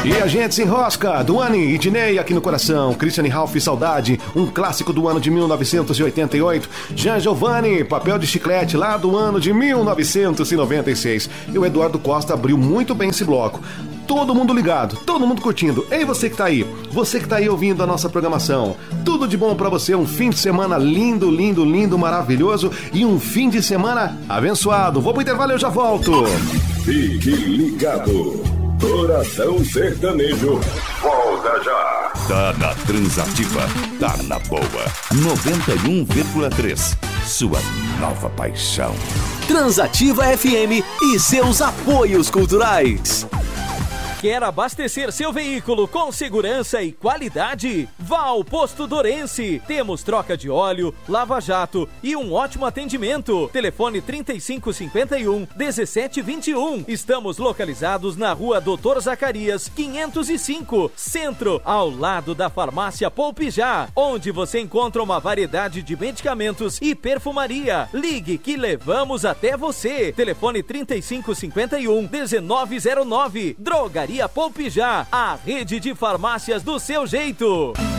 E a gente se enrosca, Duane e Dinei aqui no coração, Christian Ralph, Saudade, um clássico do ano de 1988, Jean Giovanni, Papel de Chiclete, lá do ano de 1996. E o Eduardo Costa abriu muito bem esse bloco. Todo mundo ligado, todo mundo curtindo. Ei, você que tá aí ouvindo a nossa programação. Tudo de bom pra você, um fim de semana lindo, lindo, lindo, maravilhoso e um fim de semana abençoado. Vou pro intervalo e eu já volto. Fique ligado. Coração Sertanejo, volta já. Tá na Transativa, tá na boa. 91,3. Sua nova paixão. Transativa FM e seus apoios culturais. Quer abastecer seu veículo com segurança e qualidade? Vá ao Posto Dorense. Temos troca de óleo, lava-jato e um ótimo atendimento. Telefone 3551-1721. Estamos localizados na rua Doutor Zacarias, 505, Centro, ao lado da farmácia Poupe Já, onde você encontra uma variedade de medicamentos e perfumaria. Ligue que levamos até você. Telefone 3551-1909. Drogaria Poupe Já, a rede de farmácias do seu jeito.